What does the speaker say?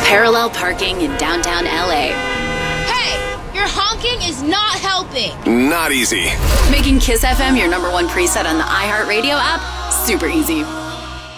Parallel parking in downtown LA. Hey, your honking is not helping. Not easy. Making Kiss FM your #1 preset on the iHeartRadio app? Super easy.